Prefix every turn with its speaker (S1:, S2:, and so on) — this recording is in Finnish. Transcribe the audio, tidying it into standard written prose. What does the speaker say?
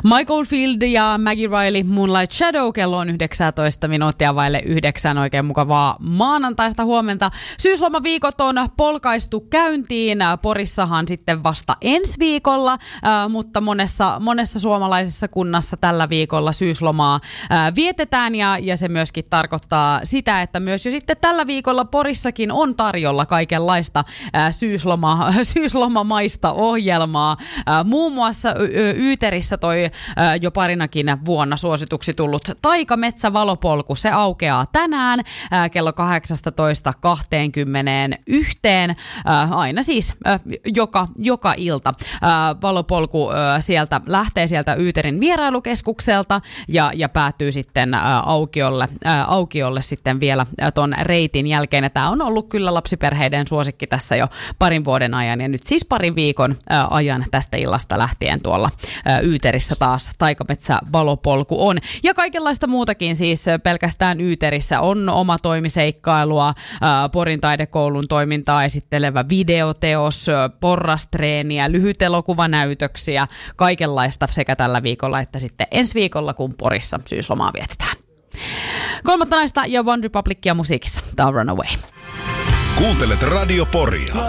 S1: Michael Field ja Maggie Riley, Moonlight Shadow, kello on 19 minuuttia vaille 9. Oikein mukavaa maanantaista huomenta. Syyslomaviikot on polkaistu käyntiin. Porissahan sitten vasta ensi viikolla, mutta monessa suomalaisessa kunnassa tällä viikolla syyslomaa vietetään ja se myöskin tarkoittaa sitä, että myös jo sitten tällä viikolla Porissakin on tarjolla kaikenlaista syyslomamaista ohjelmaa. Muun muassa Yyterissä toi jo parinakin vuonna suosituksi tullut Taika-metsä valopolku, se aukeaa tänään kello 18:21, aina siis joka ilta. Valopolku lähtee sieltä Yyterin vierailukeskukselta ja päätyy sitten aukiolle sitten vielä ton reitin jälkeen. Ja tämä on ollut kyllä lapsiperheiden suosikki tässä jo parin vuoden ajan ja nyt siis parin viikon ajan tästä illasta lähtien tuolla Yyterissä taas Taika-metsä valopolku on. Ja kaikenlaista muutakin siis pelkästään Yyterissä on oma toimiseikkailua, Porin taidekoulun toimintaa esittelevä videoteos, porrastreeniä, lyhytelokuvanäytöksiä, kaikenlaista sekä tällä viikolla että sitten ensi viikolla, kun Porissa syyslomaa vietetään. Kolmatta naista ja One Republicia musiikissa. Tämä on Runaway.
S2: Kuuntelet Radio Poria.